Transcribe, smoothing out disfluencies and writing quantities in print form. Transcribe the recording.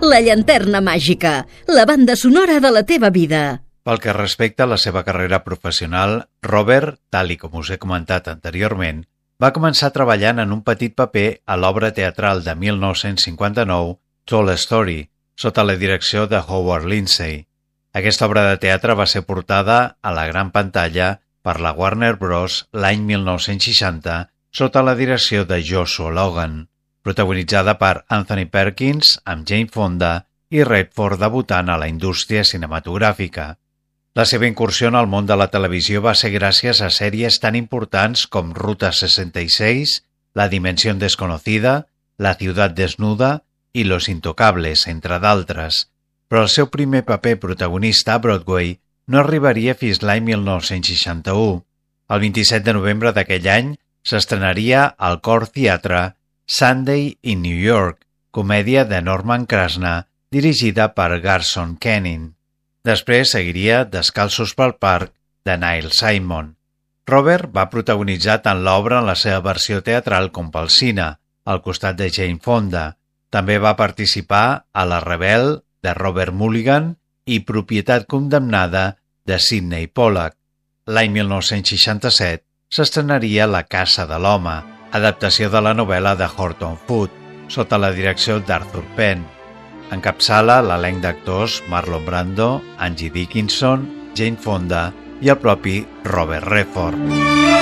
La llanterna màgica, la banda sonora de la teva vida. Pel que respecta a la seva carrera professional, Robert, tal i com us he comentat anteriorment, va començar treballant en un petit paper a l'obra teatral de 1959, Tall Story, sota la direcció de Howard Lindsay. Aquesta obra de teatre va ser portada a la gran pantalla per la Warner Bros. L'any 1960 sota la direcció de Joshua Logan, protagonitzada per Anthony Perkins amb Jane Fonda i Redford debutant a la indústria cinematogràfica. La seva incursió en el món de la televisió va ser gràcies a sèries tan importants com Ruta 66, La Dimensión Desconocida, La Ciudad Desnuda i Los Intocables, entre d'altres, però el seu primer paper protagonista a Broadway no arribaria fins l'any 1961. El 27 de novembre d'aquell any s'estrenaria al Core Theatre Sunday in New York, comèdia de Norman Krasna, dirigida per Garson Kenin. Després seguiria Descalços pel parc, de Neil Simon. Robert va protagonitzar tant l'obra en la seva versió teatral com pel cine, al costat de Jane Fonda. També va participar a La Rebel, de Robert Mulligan, i Propietat condemnada, de Sidney Pollack. L'any 1967 s'estrenaria La Casa de l'Home, adaptació de la novel·la de Horton Foote, sota la direcció d'Arthur Penn. Encapçala l'elenc d'actors Marlon Brando, Angie Dickinson, Jane Fonda i el propi Robert Redford.